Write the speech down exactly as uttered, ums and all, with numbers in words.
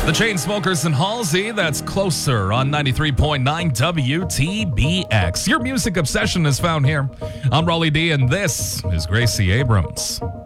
The Chainsmokers and Halsey, that's Closer on ninety-three point nine W T B X. Your music obsession is found here. I'm Raleigh D, and this is Gracie Abrams.